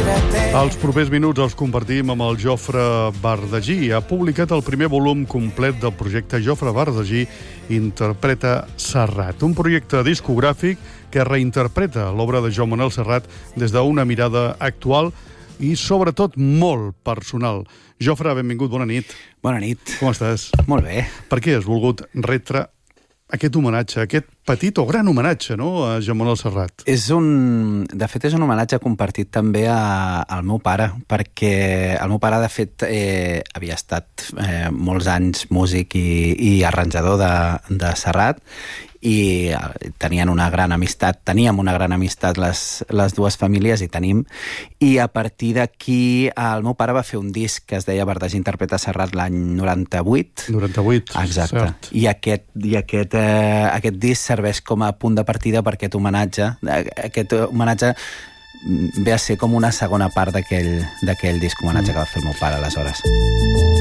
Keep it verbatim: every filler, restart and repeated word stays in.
Els propers minuts els compartim amb el Jofre Bardagí. Ha publicat el primer volum complet del projecte Jofre Bardagí interpreta Serrat, un projecte discogràfic que reinterpreta l'obra de Joan Manuel Serrat des d'una mirada actual i, sobretot, molt personal. Jofre, benvingut, bona nit. Bona nit. Com estàs? Molt bé. Per què has volgut retre aquest homenatge, aquest petit o gran homenatge, no?, a Joan Manuel Serrat? És un... De fet, és un homenatge compartit també a, al meu pare, perquè el meu pare, de fet, eh, havia estat eh, molts anys músic i, i arranjador de, de Serrat, i tenien una gran amistat, teníem una gran amistat les, les dues famílies, i tenim, i a partir d'aquí el meu pare va fer un disc que es deia Bardagí interpreta Serrat l'any noranta-vuit. noranta-vuit, exacte. Cert. I aquest, i aquest, eh, aquest disc serveix com a punt de partida per aquest homenatge. Aquest homenatge ve a ser com una segona part d'aquell d'aquell disc homenatge mm. que va fer el meu pare aleshores.